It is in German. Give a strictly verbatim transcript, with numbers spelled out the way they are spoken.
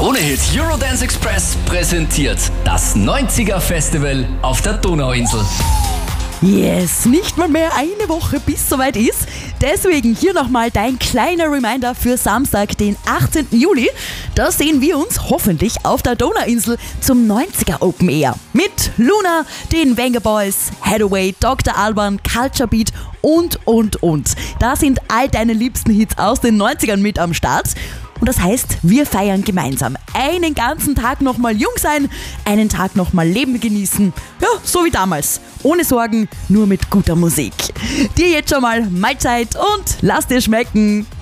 Krone-Hit Eurodance Express präsentiert das neunziger Festival auf der Donauinsel. Yes, nicht mal mehr eine Woche bis soweit ist. Deswegen hier nochmal dein kleiner Reminder für Samstag, den achtzehnten Juli. Da sehen wir uns hoffentlich auf der Donauinsel zum neunziger Open Air. Mit Luna, den Venga Boys, Hathaway, Doktor Alban, Culture Beat und, und, und. Da sind all deine liebsten Hits aus den neunzigern mit am Start. Und das heißt, wir feiern gemeinsam. Einen ganzen Tag nochmal jung sein, einen Tag nochmal Leben genießen. Ja, so wie damals. Ohne Sorgen, nur mit guter Musik. Dir jetzt schon mal Mahlzeit und lass dir schmecken.